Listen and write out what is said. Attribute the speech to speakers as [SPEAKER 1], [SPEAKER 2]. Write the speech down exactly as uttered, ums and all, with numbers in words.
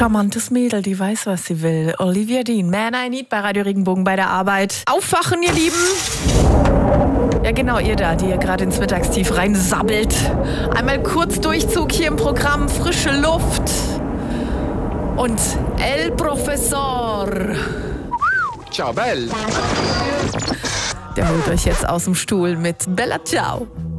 [SPEAKER 1] Charmantes Mädel, die weiß, was sie will. Olivia Dean, Man I Need bei Radio Regenbogen bei der Arbeit. Aufwachen, ihr Lieben! Ja genau, ihr da, die ihr gerade ins Mittagstief reinsabbelt. Einmal kurz Durchzug hier im Programm, frische Luft. Und El Professor.
[SPEAKER 2] Ciao, Belle.
[SPEAKER 1] Der holt euch jetzt aus dem Stuhl mit Bella Ciao.